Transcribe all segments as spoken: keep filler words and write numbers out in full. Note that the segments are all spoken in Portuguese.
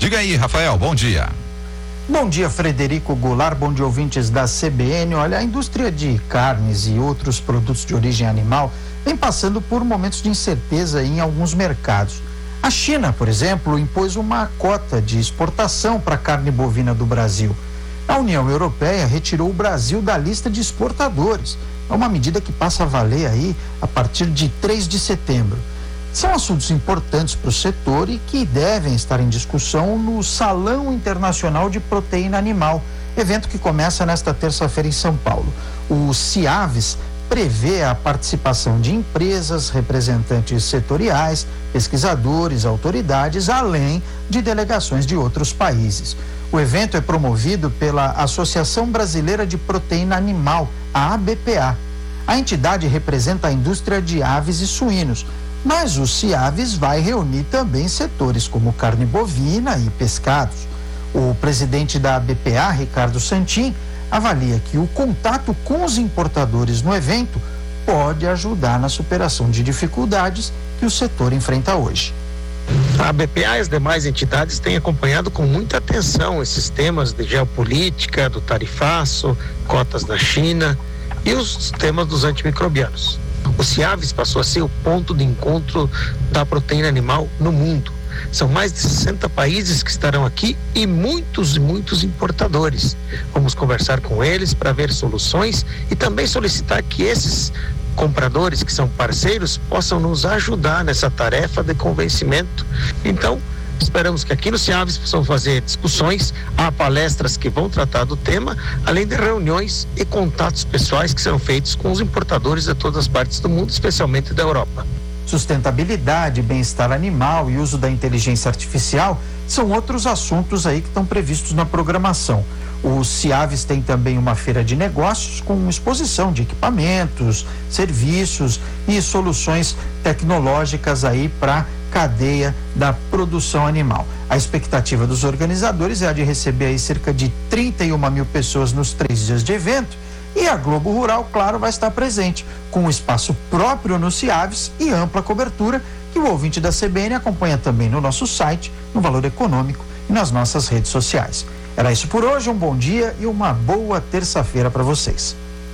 Diga aí, Rafael, bom dia. Bom dia, Frederico Goulart, bom dia, ouvintes da C B N. Olha, a indústria de carnes e outros produtos de origem animal vem passando por momentos de incerteza em alguns mercados. A China, por exemplo, impôs uma cota de exportação para a carne bovina do Brasil. A União Europeia retirou o Brasil da lista de exportadores. É uma medida que passa a valer aí a partir de três de setembro. São assuntos importantes para o setor e que devem estar em discussão no Salão Internacional de Proteína Animal, evento que começa nesta terça-feira em São Paulo. O CIAVES prevê a participação de empresas, representantes setoriais, pesquisadores, autoridades, além de delegações de outros países. O evento é promovido pela Associação Brasileira de Proteína Animal, a A B P A. A entidade representa a indústria de aves e suínos, mas o CIAVES vai reunir também setores como carne bovina e pescados. O presidente da A B P A, Ricardo Santin, avalia que o contato com os importadores no evento pode ajudar na superação de dificuldades que o setor enfrenta hoje. A A B P A e as demais entidades têm acompanhado com muita atenção esses temas de geopolítica, do tarifaço, cotas na China e os temas dos antimicrobianos. O CIAVES passou a ser o ponto de encontro da proteína animal no mundo. São mais de sessenta países que estarão aqui e muitos e muitos importadores. Vamos conversar com eles para ver soluções e também solicitar que esses compradores que são parceiros possam nos ajudar nessa tarefa de convencimento. Então, esperamos que aqui no CIAVES possam fazer discussões, há palestras que vão tratar do tema, além de reuniões e contatos pessoais que serão feitos com os importadores de todas as partes do mundo, especialmente da Europa. Sustentabilidade, bem-estar animal e uso da inteligência artificial são outros assuntos aí que estão previstos na programação. O CIAVES tem também uma feira de negócios com exposição de equipamentos, serviços e soluções tecnológicas aí para cadeia da produção animal. A expectativa dos organizadores é a de receber aí cerca de trinta e uma mil pessoas nos três dias de evento, e a Globo Rural, claro, vai estar presente, com um espaço próprio no CIAVES e ampla cobertura, que o ouvinte da C B N acompanha também no nosso site, no Valor Econômico e nas nossas redes sociais. Era isso por hoje, um bom dia e uma boa terça-feira para vocês.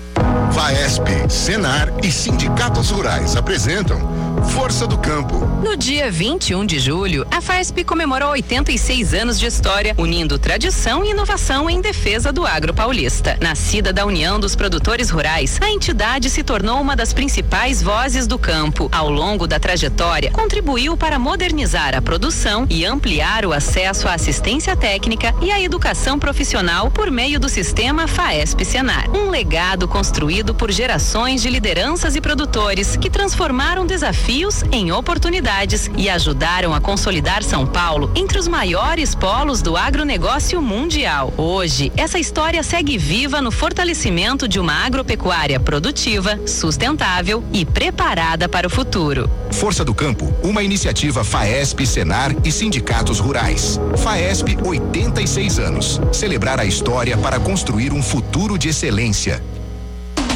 FAESP, Senar e sindicatos rurais apresentam Força do Campo. No dia vinte e um de julho, a FAESP comemorou oitenta e seis anos de história, unindo tradição e inovação em defesa do agro paulista. Nascida da União dos Produtores Rurais, a entidade se tornou uma das principais vozes do campo. Ao longo da trajetória, contribuiu para modernizar a produção e ampliar o acesso à assistência técnica e à educação profissional por meio do sistema FAESP-Senar. Um legado construído por gerações de lideranças e produtores que transformaram desafios em oportunidades e ajudaram a consolidar São Paulo entre os maiores polos do agronegócio mundial. Hoje, essa história segue viva no fortalecimento de uma agropecuária produtiva, sustentável e preparada para o futuro. Força do Campo, uma iniciativa FAESP, Senar e sindicatos rurais. FAESP, oitenta e seis anos. Celebrar a história para construir um futuro de excelência.